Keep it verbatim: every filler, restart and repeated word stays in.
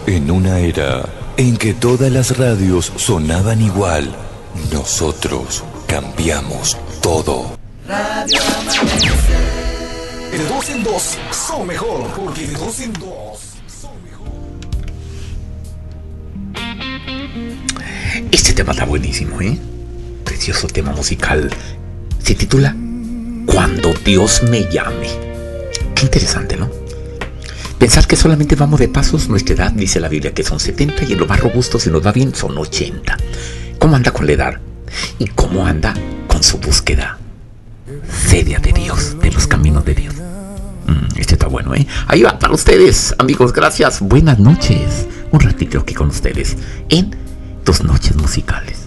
En una era en que todas las radios sonaban igual, nosotros cambiamos todo. Radio Amanecer. De dos en dos son mejor, porque de dos en dos son mejor. Este tema está buenísimo, ¿eh? Precioso tema musical. Se titula Cuando Dios me llame. Qué interesante, ¿no? Pensar que solamente vamos de pasos. Nuestra edad, dice la Biblia, que son setenta, y en lo más robusto, si nos va bien, son ochenta. ¿Cómo anda con la edad? ¿Y cómo anda con su búsqueda seria de Dios, de los caminos de Dios? Mm, este está bueno, ¿eh? Ahí va, para ustedes, amigos, gracias. Buenas noches. Un ratito aquí con ustedes en Tus Noches Musicales.